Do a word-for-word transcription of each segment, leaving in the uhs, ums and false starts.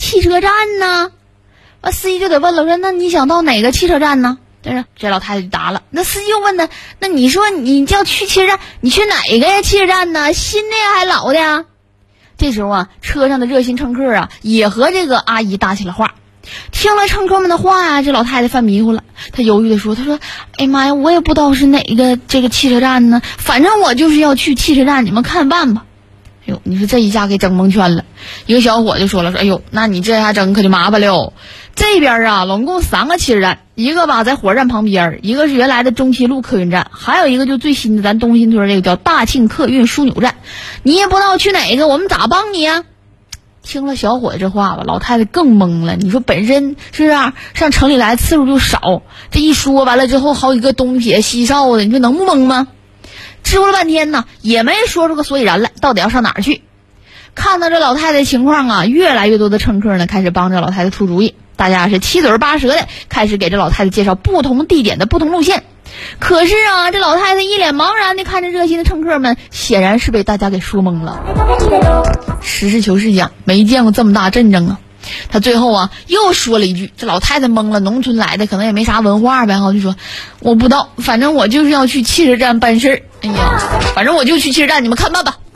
汽车站呢。完司机就得问了，说那你想到哪个汽车站呢？这是这老太太就答了。那司机又问他，那你说你要去汽车站，你去哪个呀汽车站呢？新的呀还老的呀？这时候啊，车上的热心乘客啊也和这个阿姨搭起了话。听了乘客们的话呀、啊，这老太太犯迷糊了，她犹豫的说，她说哎呀妈呀，我也不知道是哪个这个汽车站呢，反正我就是要去汽车站，你们看办吧。哎呦，你说这一下给整蒙圈了。一个小伙就说了，说哎呦，那你这下整可就麻烦了。这边啊总共三个汽车站，一个吧在火车站旁边，一个是原来的中西路客运站，还有一个就最新的咱东新村这个叫大庆客运枢纽站，你也不知道去哪个，我们咋帮你呀？听了小伙子这话吧，老太太更懵了。你说本身是啊上城里来次数就少，这一说完了之后好几个东撇西少的，你说能不懵吗？支吾了半天呢也没说出个所以然来，到底要上哪儿去。看到这老太太情况啊，越来越多的乘客呢开始帮着老太太出主意，大家是七嘴八舌的开始给这老太太介绍不同地点的不同路线。可是啊，这老太太一脸茫然的看着热心的乘客们，显然是被大家给说懵了。实事求是讲，没见过这么大阵仗啊。他最后啊又说了一句，这老太太懵了，农村来的可能也没啥文化呗哈，就说我不知道，反正我就是要去汽车站办事儿。哎呀，反正我就去汽车站，你们看办吧。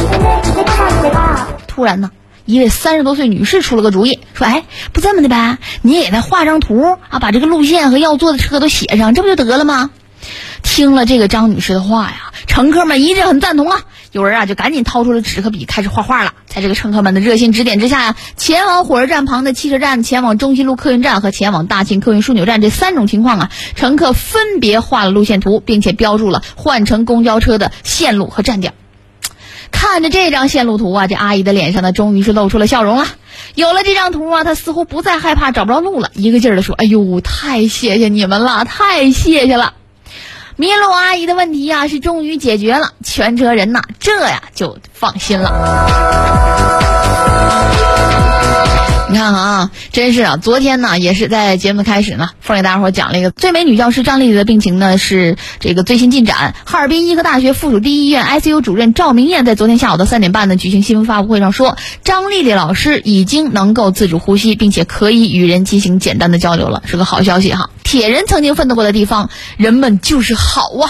突然呢，一位三十多岁女士出了个主意，说哎，不这么的呗，你也给他画张图啊，把这个路线和要坐的车都写上，这不就得了吗？听了这个张女士的话呀，乘客们一致很赞同啊，有人啊就赶紧掏出了纸和笔开始画画了。在这个乘客们的热心指点之下呀，前往火车站旁的汽车站、前往中西路客运站和前往大庆客运枢纽站这三种情况啊，乘客分别画了路线图，并且标注了换乘公交车的线路和站点。看着这张线路图啊，这阿姨的脸上呢终于是露出了笑容了。有了这张图啊，她似乎不再害怕找不着路了，一个劲儿的说，哎呦，太谢谢你们了，太谢谢了。迷路阿姨的问题啊是终于解决了，全车人呐这呀就放心了。你看啊，真是啊，昨天呢也是在节目开始呢，凤给大家伙讲了一个最美女教师张丽丽的病情呢是这个最新进展。哈尔滨医科大学附属第一医院 I C U 主任赵明艳在昨天下午的三点半呢举行新闻发布会上说，张丽丽老师已经能够自主呼吸，并且可以与人进行简单的交流了，是个好消息哈。铁人曾经奋斗过的地方，人们就是好啊。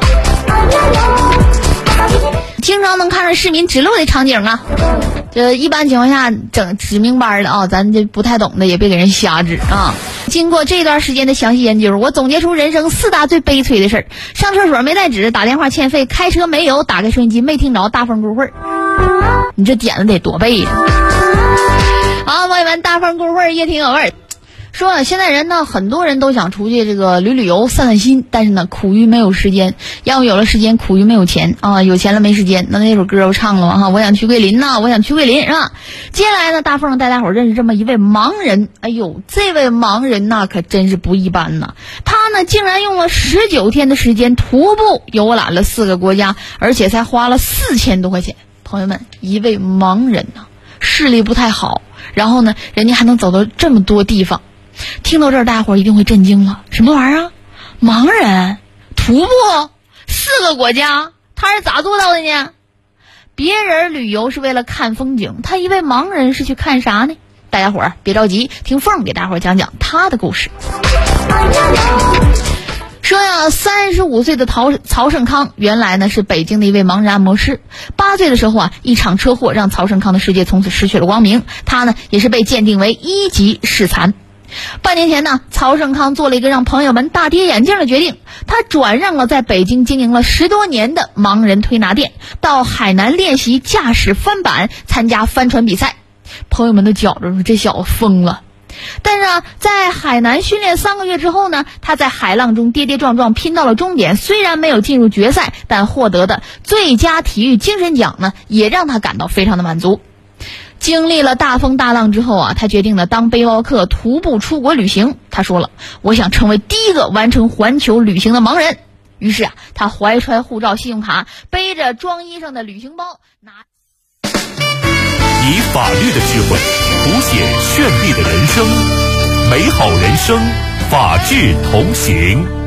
经常能看着市民指路的场景啊，这一般情况下整指明班的啊，咱这不太懂的也别给人瞎指啊。经过这段时间的详细研究，我总结出人生四大最悲催的事儿：上厕所没带纸，打电话欠费，开车没油，打开收音机没听着大风轱辘。你这点子得多背呀！好，朋友们，大风轱辘越听有味儿。说啊，现在人呢，很多人都想出去这个旅旅游散散心，但是呢苦于没有时间，要么有了时间苦于没有钱啊，有钱了没时间。那那首歌我唱了嘛哈，我想去桂林呐，我想去桂林是吧？接下来呢，大凤带大伙认识这么一位盲人。哎呦，这位盲人呐可真是不一般呐，他呢竟然用了十九天的时间徒步游览了四个国家，而且才花了四千多块钱。朋友们，一位盲人呐，视力不太好，然后呢人家还能走到这么多地方。听到这儿大伙一定会震惊了，什么玩意儿啊？盲人徒步四个国家，他是咋做到的呢？别人旅游是为了看风景，他一位盲人是去看啥呢？大家伙儿别着急，听凤给大伙儿讲讲他的故事。说呀，三十五岁的曹曹胜康原来呢是北京的一位盲人按摩师。八岁的时候啊，一场车祸让曹胜康的世界从此失去了光明，他呢也是被鉴定为一级视残。半年前呢，曹胜康做了一个让朋友们大跌眼镜的决定，他转让了在北京经营了十多年的盲人推拿店，到海南练习驾驶帆板，参加帆船比赛。朋友们都觉着说这小子疯了。但是啊，在海南训练三个月之后呢，他在海浪中跌跌撞撞拼到了终点，虽然没有进入决赛，但获得的最佳体育精神奖呢，也让他感到非常的满足。经历了大风大浪之后啊，他决定了当背包客徒步出国旅行。他说了，我想成为第一个完成环球旅行的盲人。于是啊，他怀揣护照、信用卡，背着装衣裳的旅行包，拿以法律的智慧谱写绚丽的人生，美好人生，法治同行。